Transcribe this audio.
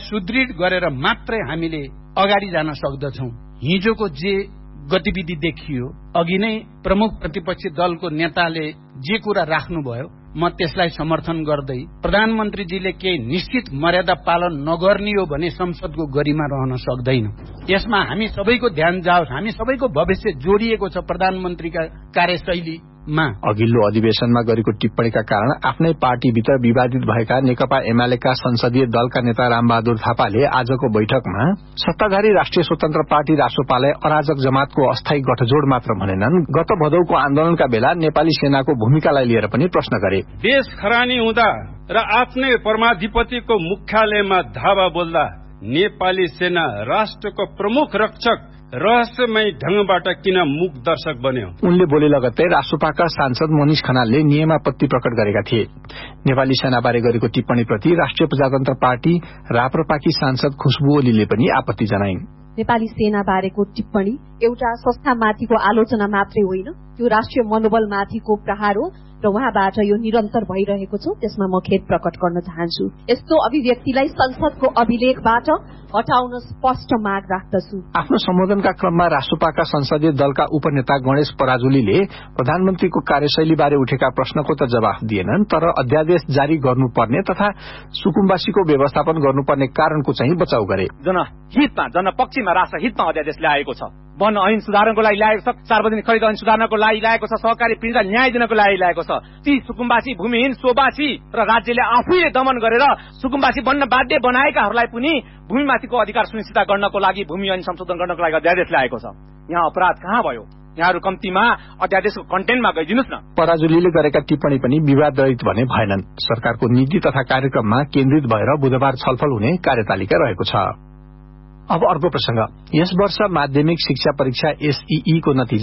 सुदृढ गरेर मात्रै हामीले अगाडि जान सक्दछौं। हिजोको जे गतिविधि देखियो, अघि नै प्रमुख प्रतिपक्षी दलको नेताले जे कुरा राख्नुभयो, म त्यसलाई समर्थन गर्दै प्रधानमन्त्रीजीले केही निश्चित मर्यादा पालन नगर्ने हो भने संसदको गरिमा रहन सक्दैन। यसमा हामी सबैको ध्यान जाओस्, हामी सबैको भविष्य जोडिएको छ प्रधानमन्त्रीका कार्यशैलीमा। अघिल्लो अधिवेशनमा गरेको टिप्पणीका कारण आफ्नै पार्टीभित्र विवादित भएका नेकपा एमालेका संसदीय दलका नेता रामबहादुर थापाले आजको बैठकमा सत्ताधारी राष्ट्रिय स्वतन्त्र पार्टी रासोपालाई अराजक जमातको अस्थायी गठजोड मात्र भनेनन्, गत भदौको आन्दोलनका बेला नेपाली सेनाको भूमिकालाई लिएर पनि प्रश्न गरे। देश खरानी हुँदा र आफ्नै परमाधिपतिको मुख्यालयमा धावा बोल्दा नेपाली सेना राष्ट्रको प्रमुख रक्षक रहस्यमय ढंगबाट किन मूक दर्शक बन्यो? उनले बोले लगत्तै रासोपाका सांसद मनिष खनालले नियमापत्ति प्रकट गरेका थिए। नेपाली सेनाबारे गरेको टिप्पणीप्रति राष्ट्रिय प्रजातन्त्र पार्टी राप्रपाकी सांसद खुशबु ओलीले पनि आपत्ति जनाइन्। नेपाली सेना बारेको टिप्पणी एउटा संस्थामाथिको आलोचना मात्रै होइन, त्यो राष्ट्रिय मनोबलमाथिको प्रहार हो र उहाँबाट यो निरन्तर भइरहेको छ। त्यसमा म खेद प्रकट गर्न चाहन्छु। यस्तो अभिव्यक्तिलाई संसदको अभिलेखबाट हटाउन स्पष्ट माग राख्दछु। आफ्नो सम्बोधनका क्रममा रासोपाका संसदीय दलका उपनेता गणेश पराजुलीले प्रधानमन्त्रीको कार्यशैलीबारे उठेका प्रश्नको त जवाफ दिएनन्, तर अध्यादेश जारी गर्नुपर्ने तथा सुकुम्बासीको व्यवस्थापन गर्नुपर्ने कारणको चाहिँ बचाउ गरे। जनहितमा, जनपक्षमा, राष्ट्रहितमा अध्यादेश ल्याएको छ। वन ऐन सुधारनको लागि ल्याएको छ, सार्वजनिक खरिद ऐन सुधार्नको लागि ल्याएको छ, सहकारी पीडितलाई न्याय दिनको लागि ल्याएको छ। ती सुकुम्बासी, भूमिहीन, सोबासी र राज्यले आफैले दमन गरेर सुकुम्बासी बन्न बाध्य बनाएकाहरूलाई पनि भूमिमाथिको अधिकार सुनिश्चित गर्नको लागि भूमि ऐन संशोधन गर्नको लागि अध्यादेश ल्याएको छ। यहाँ अपराध कहाँ भयो? यहाँहरू कम्तीमा अध्यादेशको कन्टेन्टमा गइदिनुस् न। पराजुलीले गरेका टिप्पणी पनि विवादरहित भने भएनन्। सरकारको नीति तथा कार्यक्रममा केन्द्रित भएर बुधबार छलफल हुने कार्यतालिका रहेको छ। अब अर्को प्रसंग। यस वर्ष माध्यमिक शिक्षा परीक्षा एसईई को नतिजा